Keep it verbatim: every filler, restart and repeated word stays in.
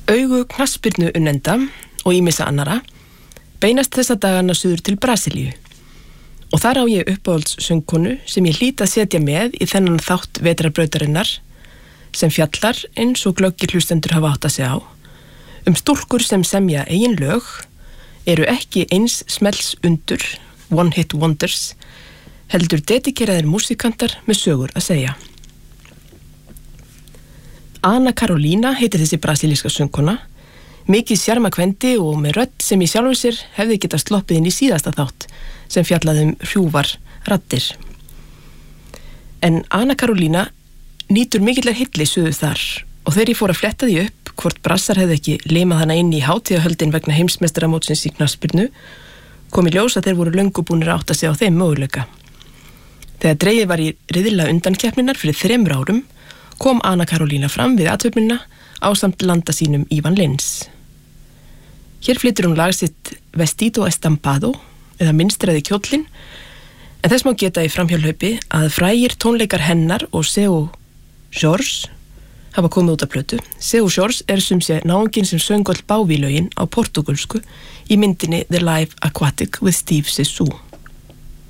Augu knattspyrnu unnenda og ýmissa annara beinast þessa dagana suður til Brasilíu og þar á ég uppáhalds söngkonu sem ég hlýt að setja með í þennan þátt vetrarbrautarinnar sem fjallar eins og glöggir hlustendur hafa átt að segja á um stúlkur sem semja eigin lög, eru ekki eins smells undur, one hit wonders, heldur dedikeraðir músikantar með sögur að segja. Ana Carolina heitir þessi brasilíska söngkona, mikið sjarmakvendi og með rödd sem í sjálfur sér hefði getað sloppið inn í síðasta þátt sem fjallaði um hrjúfar raddir. En Ana Carolina nýtur mikillar hilli suður þar og þegar ég fór að fletta því upp hvort brassar hefði ekki limað hana inn í hátíðahöldin vegna heimsmeistaramótsins í knattspyrnu kom í ljós að þeir voru löngu búnir að átta sig á þeim möguleika. Þegar dregið var í riðla undankeppninnar fyrir þremur árum kom Ana Carolina fram við athöfnina ásamt landa sínum Ivan Lins. Hér flytur hún lag sitt Vestido Estampado eða Mynstraði kjóllinn en þess má geta í framhjálpaupi að frægir tónleikar hennar og Seu Jorge hafa komið út af plötu. Seu Jorge er sem sé náunginn sem söng öll bávílögin á portúgölsku í myndinni The Live Aquatic with Steve Zissou.